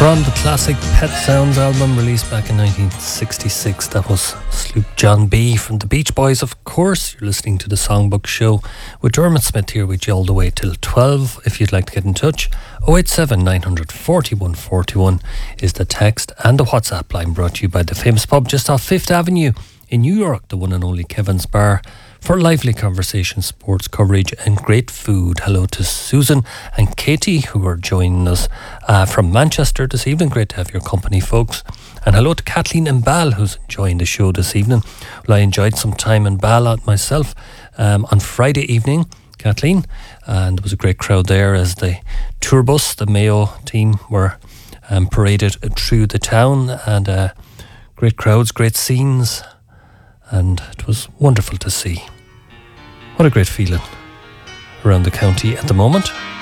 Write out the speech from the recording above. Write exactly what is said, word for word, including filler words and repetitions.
From the classic Pet Sounds album released back in nineteen sixty-six, that was Sloop John B from the Beach Boys, of course. You're listening to the Songbook Show with Dermot Smith here with you all the way till twelve. If you'd like to get in touch, oh eight seven, nine four one, four one one is the text, and the WhatsApp line brought to you by the famous pub just off Fifth Avenue in New York, the one and only Kevin's Bar, for lively conversation, sports coverage and great food. Hello to Susan and Katie, who are joining us uh, from Manchester this evening. Great to have your company, folks. And hello to Kathleen and Bal, who's enjoying the show this evening. Well, I enjoyed some time in Bal myself um, on Friday evening, Kathleen, and there was a great crowd there as the tour bus, the Mayo team, were um, paraded through the town, and uh, great crowds, great scenes, and it was wonderful to see. What a great feeling around the county at the moment.